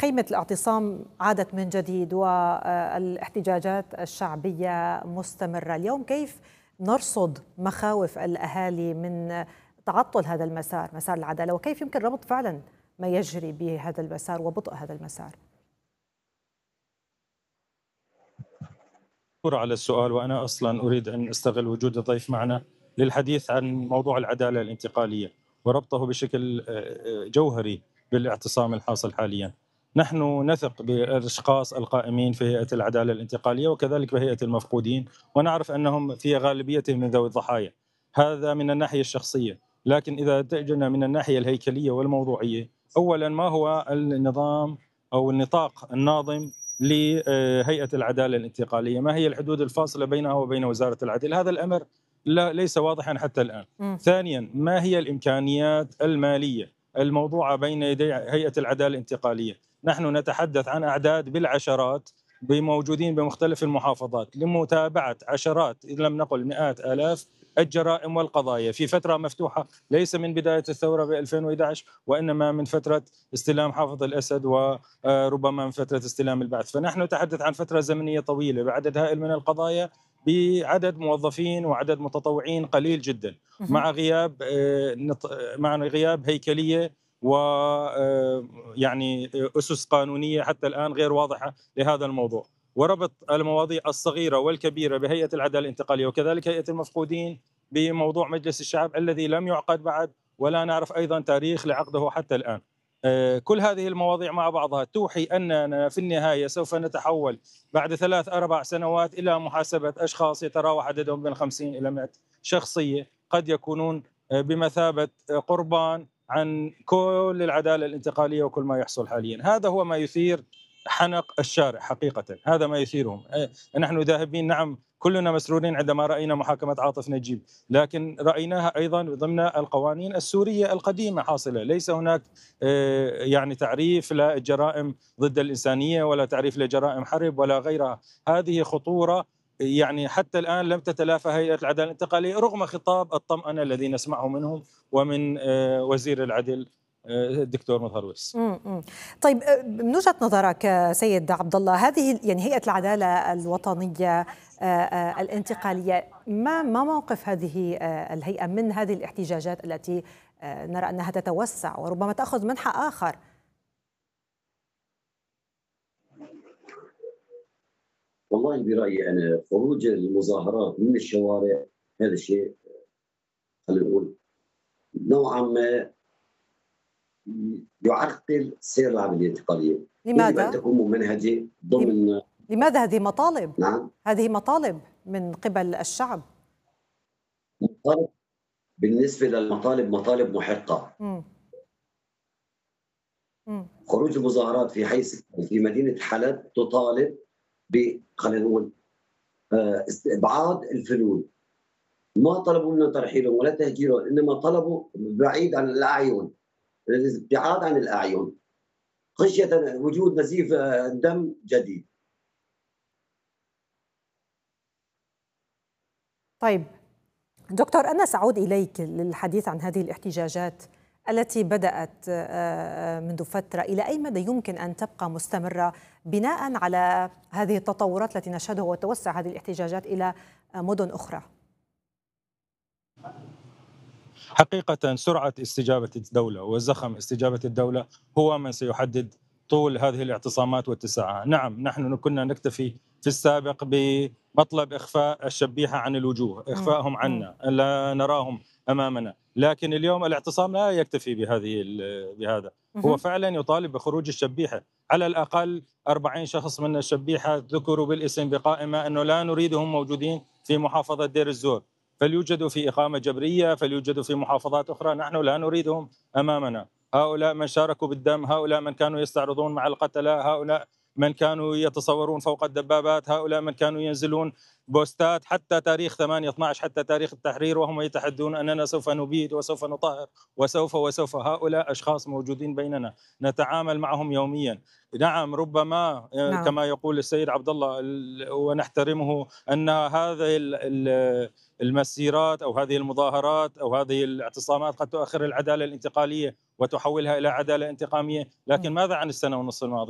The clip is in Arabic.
خيمة الاعتصام عادت من جديد والاحتجاجات الشعبية مستمرة اليوم. كيف نرصد مخاوف الأهالي من تعطل هذا المسار، مسار العدالة، وكيف يمكن ربط فعلا ما يجري بهذا المسار وبطء هذا المسار؟ على السؤال، وأنا أصلا أريد أن أستغل وجود الضيف معنا للحديث عن موضوع العدالة الانتقالية وربطه بشكل جوهري بالاعتصام الحاصل حاليا. نحن نثق بالأشخاص القائمين في هيئة العدالة الانتقالية وكذلك بهيئة المفقودين، ونعرف أنهم في غالبيتهم من ذوي الضحايا. هذا من الناحية الشخصية، لكن إذا اتجهنا من الناحية الهيكلية والموضوعية، أولا ما هو النظام أو النطاق الناظم لهيئة العدالة الانتقالية؟ ما هي الحدود الفاصلة بينها وبين وزارة العدل؟ هذا الأمر ليس واضحا حتى الآن. ثانيا، ما هي الإمكانيات المالية الموضوعة بين يدي هيئة العدالة الانتقالية؟ نحن نتحدث عن أعداد بالعشرات بموجودين بمختلف المحافظات لمتابعة عشرات إن لم نقل مئات آلاف الجرائم والقضايا في فترة مفتوحة، ليس من بداية الثورة ب 2011 وإنما من فترة استلام حافظ الأسد وربما من فترة استلام البعث. فنحن نتحدث عن فترة زمنية طويلة بعدد هائل من القضايا بعدد موظفين وعدد متطوعين قليل جدا، مع غياب هيكلية و يعني أسس قانونية حتى الآن غير واضحة لهذا الموضوع، وربط المواضيع الصغيرة والكبيرة بهيئة العدالة الانتقالية وكذلك هيئة المفقودين بموضوع مجلس الشعب الذي لم يعقد بعد ولا نعرف أيضا تاريخ لعقده حتى الآن. كل هذه المواضيع مع بعضها توحي أننا في النهاية سوف نتحول بعد 3-4 سنوات إلى محاسبة أشخاص يتراوح عددهم بين 50 إلى 100 شخصية قد يكونون بمثابة قربان عن كل العدالة الانتقالية وكل ما يحصل حاليا. هذا هو ما يثير حنق الشارع حقيقة، هذا ما يثيرهم. نحن ذاهبين، نعم كلنا مسرورين عندما رأينا محاكمة عاطف نجيب، لكن رأيناها أيضا ضمن القوانين السورية القديمة حاصلة. ليس هناك يعني تعريف للجرائم ضد الإنسانية ولا تعريف لجرائم حرب ولا غيرها. هذه خطورة يعني حتى الآن لم تتلافى هيئة العدالة الانتقالية رغم خطاب الطمأنة الذي نسمعه منهم ومن وزير العدل الدكتور مظهر ويس. طيب، من وجهة نظرك سيد عبد الله، هذه يعني هيئة العدالة الوطنية الانتقالية، ما موقف هذه الهيئة من هذه الاحتجاجات التي نرى أنها تتوسع وربما تأخذ منحى آخر؟ والله برأيي أنا خروج المظاهرات من الشوارع هذا الشيء خلينا نقول نوعا ما يعرقل سير العملية الانتقالية. لماذا؟ يجب أن تكون ممنهجة ضمن. لماذا هذه مطالب؟ نعم، هذه مطالب من قبل الشعب. مطالب بالنسبة للمطالب مطالب محقة. خروج المظاهرات في في مدينة حلب تطالب خلينا نقول استبعاد الفلول. ما طلبوا منا ترحيلهم ولا تهجيرهم، انما طلبوا بعيد عن الاعين، الابتعاد عن الاعين خشيه وجود نزيف دم جديد. طيب دكتور، أنا سأعود إليك للحديث عن هذه الاحتجاجات التي بدأت منذ فترة. إلى أي مدى يمكن أن تبقى مستمرة بناء على هذه التطورات التي نشهدها وتوسع هذه الاحتجاجات إلى مدن أخرى؟ حقيقة سرعة استجابة الدولة وزخم استجابة الدولة هو من سيحدد طول هذه الاعتصامات واتساعها. نعم، نحن كنا نكتفي في السابق بمطلب إخفاء الشبيحة عن الوجوه، إخفائهم عنا، لا نراهم أمامنا، لكن اليوم الاعتصام لا يكتفي بهذا. هو فعلا يطالب بخروج الشبيحة. على الأقل 40 شخص من الشبيحة ذكروا بالاسم بقائمة أنه لا نريدهم موجودين في محافظة دير الزور، فليوجدوا في إقامة جبرية، فليوجدوا في محافظات أخرى. نحن لا نريدهم أمامنا. هؤلاء من شاركوا بالدم، هؤلاء من كانوا يستعرضون مع القتلة، هؤلاء من كانوا يتصورون فوق الدبابات، هؤلاء من كانوا ينزلون بوستات حتى تاريخ 8/12 حتى تاريخ التحرير وهم يتحدون أننا سوف نبيد وسوف نطهر وسوف. هؤلاء أشخاص موجودين بيننا نتعامل معهم يوميا. نعم، ربما كما يقول السيد عبد الله ونحترمه أن هذه المسيرات أو هذه المظاهرات أو هذه الاعتصامات قد تؤخر العدالة الانتقالية وتحولها إلى عدالة انتقامية، لكن ماذا عن السنة ونصف الماضية؟